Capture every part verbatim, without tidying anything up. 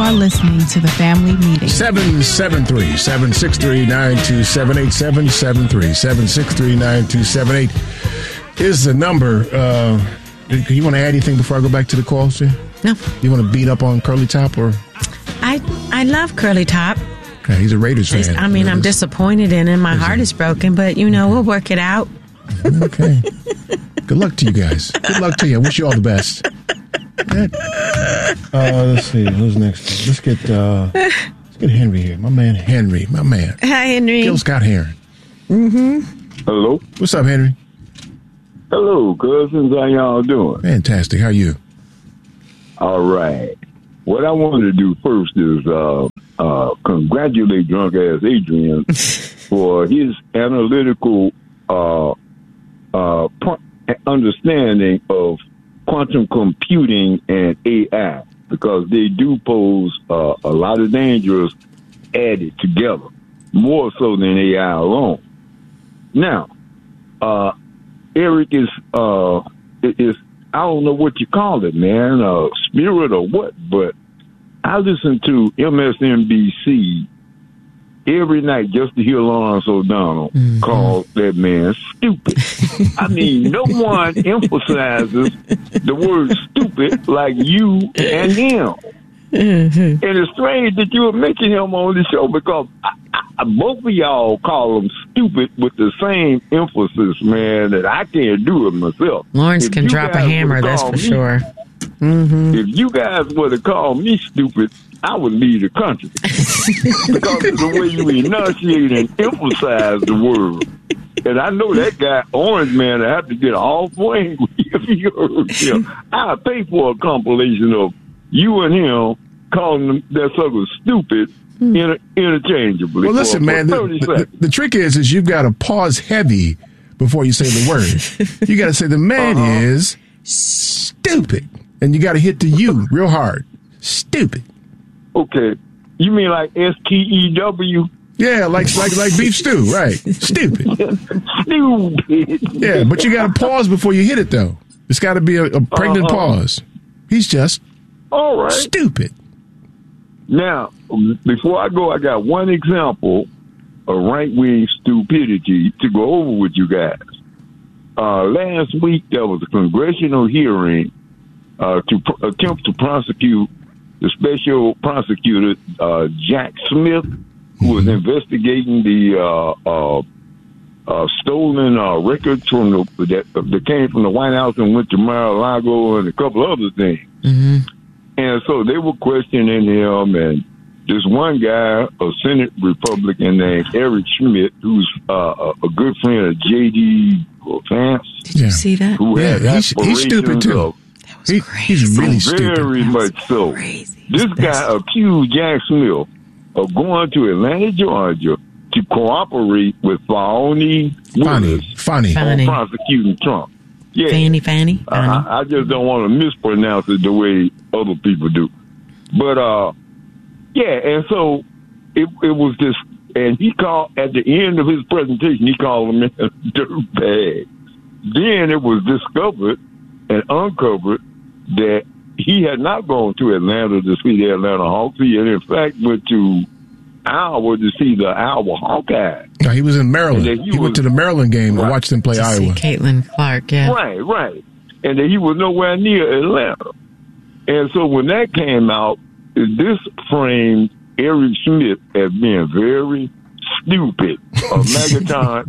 are listening to The Family Meeting. seven seven three, seven six three, nine two seven eight. seven seven three, seven six three, nine two seven eight is the number. Uh, you want to add anything before I go back to the calls? Here? No. You want to beat up on Curly Top? Or I I love Curly Top. Okay, he's a Raiders fan. I mean, I'm disappointed in him. My is heart he? is broken, but, you know, we'll work it out. Okay. Good luck to you guys. Good luck to you. I wish you all the best. Uh, let's see. Who's next? Let's get uh, let's get Henry here. My man Henry. My man. Hi, Henry. Gil Scott Heron. Mm-hmm. Hello. What's up, Henry? Hello, cousins. How y'all doing? Fantastic. How are you? All right. What I wanted to do first is uh, uh, congratulate drunk ass Adrian for his analytical uh, uh, understanding of quantum computing and A I, because they do pose uh, a lot of dangers added together, more so than A I alone. Now, uh, Eric is uh, is I don't know what you call it, man, uh, spirit or what, but I listen to M S N B C every night just to hear Lawrence O'Donnell mm-hmm. call that man stupid. I mean, no one emphasizes the word stupid like you and him. Mm-hmm. And it's strange that you were mentioning him on the show, because I, I, both of y'all call him stupid with the same emphasis, man, that I can't do it myself. Lawrence if can drop a hammer, that's for me, sure. Mm-hmm. If you guys were to call me stupid, I would leave the country. Because of the way you enunciate and emphasize the word. And I know that guy, Orange Man, I have to get awful angry if he heard him. I'll pay for a compilation of you and him calling them that sucker stupid inter- interchangeably. Well, listen, for, man, for the, the, the trick is, is you've got to pause heavy before you say the word. You got to say the man uh-huh. is stupid. And you got to hit the U real hard. Stupid. Okay. You mean like S T E W? Yeah, like like like beef stew, right? Stupid. Stupid. Yeah, but you got to pause before you hit it, though. It's got to be a, a pregnant uh-huh. pause. He's just all right. Stupid. Now, before I go, I got one example of right-wing stupidity to go over with you guys. Uh, last week, there was a congressional hearing uh, to pr- attempt to prosecute the special prosecutor, uh, Jack Smith, who was investigating the uh, uh, uh, stolen uh, records from the that, that came from the White House and went to Mar-a-Lago and a couple other things. Mm-hmm. And so they were questioning him, and this one guy, a Senate Republican named Eric Schmidt, who's uh, a good friend of J D Vance. Did you see that? Who yeah, had he's, he's stupid too. Of, that was he, crazy. He's really stupid. Very much so. Crazy. This guy accused Jack Smith of going to Atlanta, Georgia, to cooperate with Fani Willis Funny. on prosecuting Trump. Yeah. Fanny, Fanny. Uh, I, I just don't want to mispronounce it the way other people do. But, uh, yeah, and so it, it was this, and he called, at the end of his presentation, he called them dirtbags. Then it was discovered and uncovered that he had not gone to Atlanta to see the Atlanta Hawks. He had, in fact, went to Iowa to see the Iowa Hawkeyes. No, he was in Maryland. He, he was, went to the Maryland game right. and watched them play to Iowa. See Caitlin Clark, yeah. Right, right. And that he was nowhere near Atlanta. And so when that came out, this framed Eric Schmidt as being very stupid. A Megaton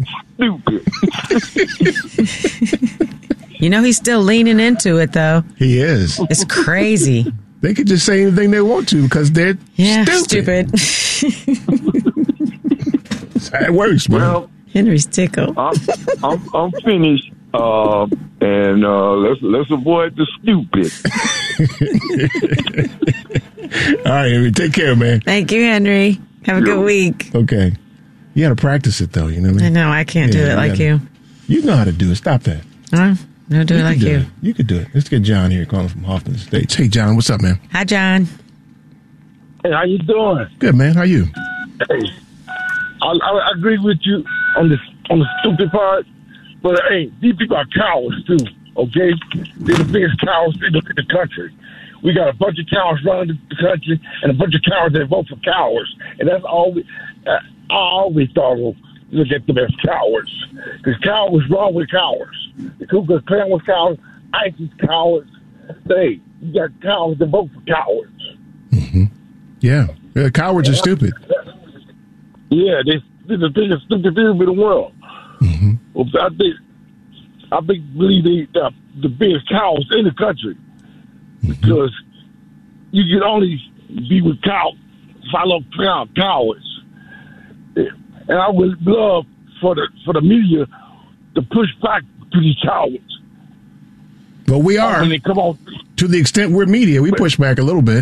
stupid. You know, he's still leaning into it, though. He is. It's crazy. They could just say anything they want to because they're yeah, stupid. stupid. That's how it works, man. Well, Henry's tickled. I'm, I'm, I'm finished, uh, and uh, let's let's avoid the stupid. All right, Henry, take care, man. Thank you, Henry. Have a good week. Okay. You got to practice it, though. You know what I mean? I know. I can't yeah, do it you like gotta, you. You know how to do it. Stop that. Uh, no, do you it like do you. It. You could do it. Let's get John here calling from Hoffman Estates. Hey, John, what's up, man? Hi, John. Hey, how you doing? Good, man. How you? Hey, I, I agree with you on the on the stupid part, but hey, these people are cowards too. Okay, they're the biggest cowards in the, in the country. we got a bunch of cowards running the country and a bunch of cowards that vote for cowards. And that's all we, uh, I always thought, well, look at them as cowards. Because cowards wrong with cowards. The Ku Klux Klan was cowards. ISIS cowards. Hey, you got cowards that vote for cowards. Mm-hmm. Yeah. yeah. Cowards are stupid. Yeah, they, they're the biggest stupid people in the world. Mm-hmm. Well, I think, I think, believe they uh, the biggest cowards in the country. Mm-hmm. Because you can only be with cow, follow cow, cowards. And I would love for the for the media to push back to these cowards. But we are. When they come on, to the extent we're media, we push back a little bit.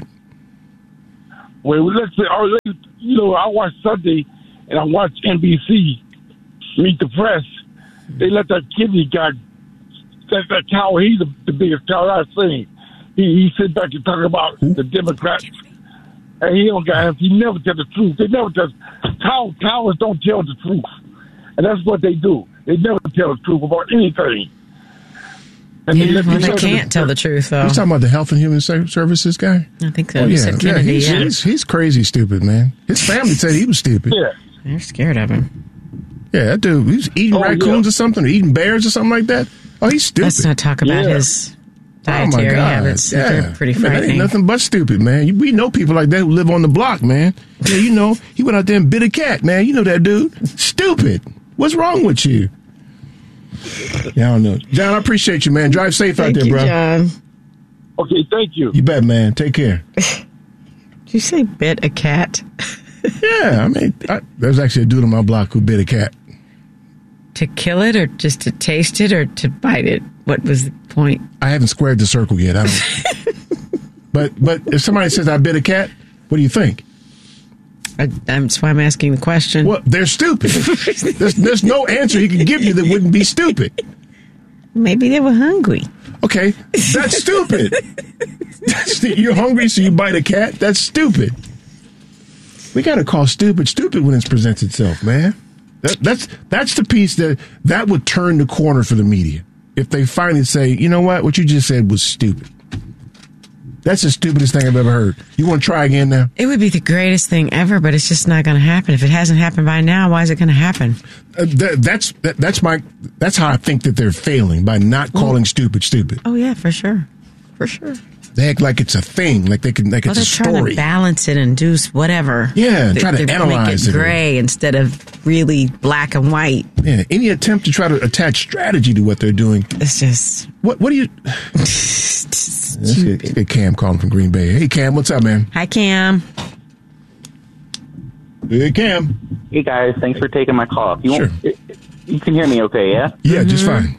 Well, let's say, or, you know, I watch Sunday and I watch N B C, Meet the Press. They let that kidney guy, that, that coward, he's the, the biggest coward I've seen. He, he sit back and talk about the Democrats. And he don't got, he never tell the truth. They never tell, cow, cowards don't tell the truth. And that's what they do. They never tell the truth about anything. And Yeah, they, let well, they tell can't tell the truth, though. You're talking about the Health and Human Services guy? I think so. Oh, You yeah. said yeah Kennedy, he's, yeah. he's, he's crazy stupid, man. His family said he was stupid. Yeah. They're scared of him. Yeah, that dude, he was eating Oh, raccoons yeah. or something, or eating bears or something like that. Oh, he's stupid. Let's not talk about Yeah. his Oh, my dietary God. habits. Yeah. They're pretty I mean, that ain't frightening. nothing but stupid, man. You- We know people like that who live on the block, man. Yeah, you know, he went out there and bit a cat, man. You know that dude. Stupid. What's wrong with you? Yeah, I don't know. John, I appreciate you, man. Drive safe Thank out there, you, bro. John. Okay, thank you. You bet, man. Take care. Did you say bit a cat? Yeah, I mean, I, there's actually a dude on my block who bit a cat. To kill it, or just to taste it, or to bite it? What was the point? I haven't squared the circle yet. I don't. but but if somebody says I bit a cat, what do you think? I, that's why I'm asking the question. Well, they're stupid. there's, there's no answer he can give you that wouldn't be stupid. Maybe they were hungry. Okay, that's stupid. That's the, you're hungry, so you bite a cat? That's stupid. We got to call stupid stupid when it presents itself, man. That, that's that's the piece that that would turn the corner for the media. If they finally say, you know what, what you just said was stupid. That's the stupidest thing I've ever heard. You want to try again now? It would be the greatest thing ever, but it's just not going to happen. If it hasn't happened by now, why is it going to happen? Uh, that, that's that, that's my that's how I think that they're failing by not calling Well, stupid stupid. Oh, yeah, for sure. For sure. They act like it's a thing, like they can like Well, it's they're a trying story. to balance it and do whatever. Yeah, They- try to they analyze make it. it gray instead of really black and white. Yeah, any attempt to try to attach strategy to what they're doing. It's just What what do you? Let's get, let's get Cam calling from Green Bay. Hey Cam, what's up, man? Hi, Cam. Hey Cam. Hey guys, thanks for taking my call. You Sure. won't- you can hear me okay, yeah? Yeah, just fine.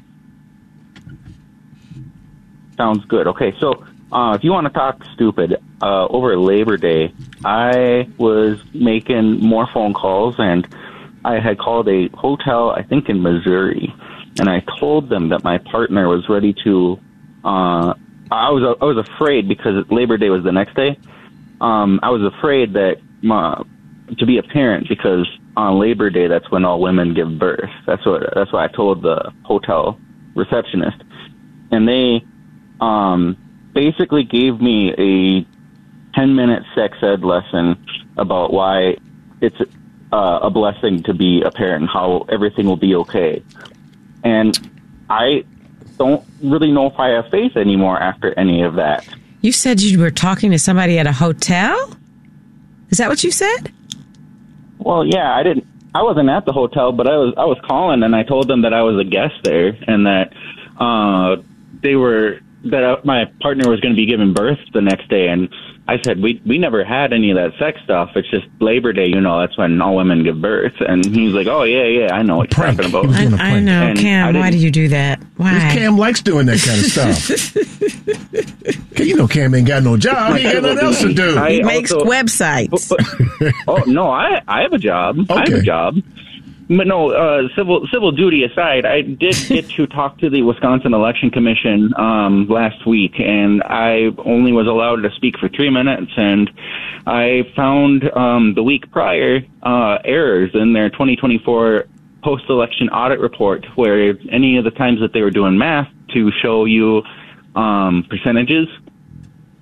Sounds good. Okay, so uh, if you want to talk stupid, uh, over Labor Day, I was making more phone calls, and I had called a hotel, I think in Missouri, and I told them that my partner was ready to. Uh, I was I was afraid because Labor Day was the next day. Um, I was afraid that my, to be a parent because on Labor Day that's when all women give birth. That's what that's what I told the hotel receptionist, and they. Um, basically gave me a ten-minute sex ed lesson about why it's uh, a blessing to be a parent and how everything will be okay. And I don't really know if I have faith anymore after any of that. You said you were talking to somebody at a hotel? Is that what you said? Well, yeah, I didn't. I wasn't at the hotel, but I was. I was calling, and I told them that I was a guest there, and that uh, they were. that my partner was going to be giving birth the next day, and I said, we we never had any of that sex stuff. It's just Labor Day, you know, that's when all women give birth. And he's like, oh, yeah, yeah, I know what you're Prank. talking about. He was doing a I, I prank. know, And I Cam. Why didn't- do you do that? Why? Because Cam likes doing that kind of stuff. Okay, you know Cam ain't got no job. He ain't got nothing else to do. I He makes also- websites. But- oh, no, I I have a job. I have Okay. a job. But no, uh, civil civil duty aside, I did get to talk to the Wisconsin Election Commission um, last week, and I only was allowed to speak for three minutes. And I found um, the week prior uh, errors in their twenty twenty-four post-election audit report, where any of the times that they were doing math to show you um, percentages,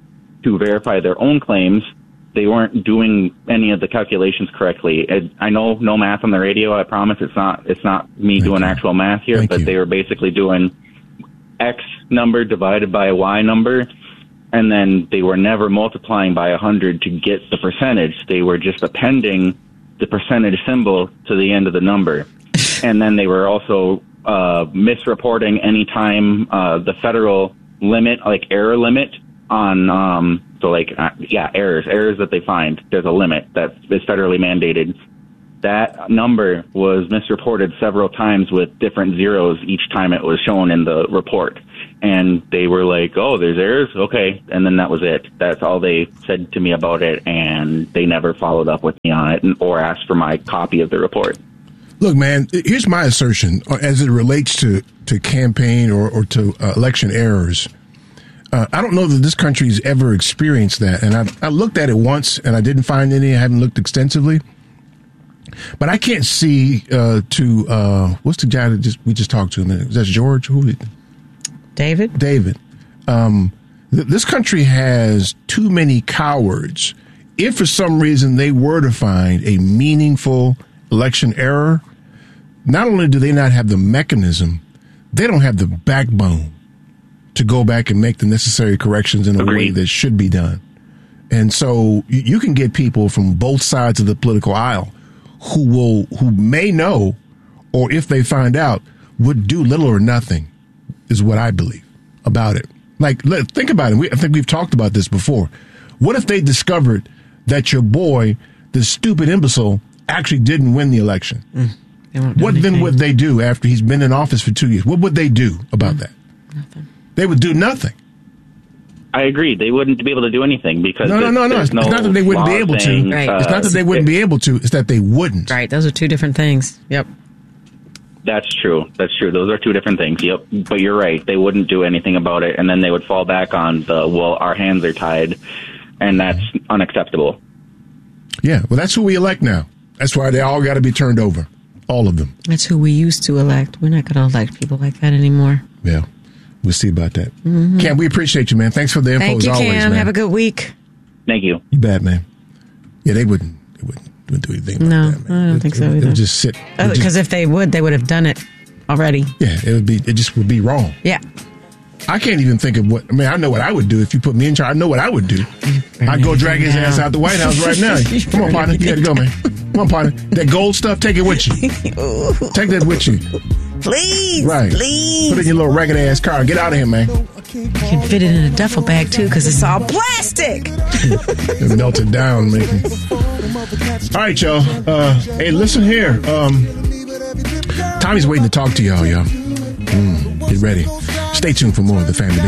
to verify their own claims, they weren't doing any of the calculations correctly. It, I know no math on the radio. I promise it's not it's not me Thank doing you. actual math here, Thank but you. they were basically doing X number divided by a Y number, and then they were never multiplying by one hundred to get the percentage. They were just appending the percentage symbol to the end of the number. And then they were also uh, misreporting any time uh, the federal limit, like error limit on, um, so like, uh, yeah, errors, errors that they find. There's a limit that is federally mandated. That number was misreported several times with different zeros each time it was shown in the report. And they were like, oh, there's errors? Okay. And then that was it. That's all they said to me about it. And they never followed up with me on it and, or asked for my copy of the report. Look, man, here's my assertion as it relates to, to campaign or, or to uh, election errors. Uh, I don't know that this country's ever experienced that. And I, I looked at it once and I didn't find any. I haven't looked extensively. But I can't see uh, to, uh, what's the guy that just we just talked to a minute? Is that George? Who? David? David. Um, th- this country has too many cowards. If for some reason they were to find a meaningful election error, not only do they not have the mechanism, they don't have the backbone to go back and make the necessary corrections in a Agreed. way that should be done. And so you, you can get people from both sides of the political aisle who will, who may know, or if they find out, would do little or nothing, is what I believe about it. Like, let, think about it. We, I think we've talked about this before. What if they discovered that your boy, the stupid imbecile, actually didn't win the election? Mm, what then would they do after he's been in office for two years? What would they do about mm, that? Nothing. They would do nothing. I agree. They wouldn't be able to do anything because no, no, no, no. It's, no it's not that they wouldn't be able saying, to. Right. Uh, It's not that they wouldn't be able to. It's that they wouldn't. Right. Those are two different things. Yep. That's true. That's true. Those are two different things. Yep. But you're right. They wouldn't do anything about it, and then they would fall back on the, well, our hands are tied, and that's unacceptable. Yeah. Well, that's who we elect now. That's why they all got to be turned over. All of them. That's who we used to elect. We're not going to elect people like that anymore. Yeah. We'll see about that. Mm-hmm. Cam, we appreciate you, man. Thanks for the info Thank as you, always, Cam. man. Have a good week. Thank you. You bet, man. Yeah, they wouldn't. They wouldn't, wouldn't do anything about No, that, man. I don't It- think so it, either. It would just sit. it would Because just- if they would, they would have done it already. yeah, it would be. It just would be wrong. Yeah. I can't even think of what. I mean, I know what I would do if you put me in charge. I know what I would do. I'd go drag his ass out the White House right now. Come on, partner. You got to go, man. Come on, partner. That gold stuff, take it with you. Take that with you. Please. Right. Please. Put it in your little ragged ass car. Get out of here, man. You can fit it in a duffel bag, too, because it's all plastic. It melted down, man. All right, y'all. Uh, hey, listen here. Um, Tommy's waiting to talk to y'all, y'all. Mm, get ready. Stay tuned for more of the Family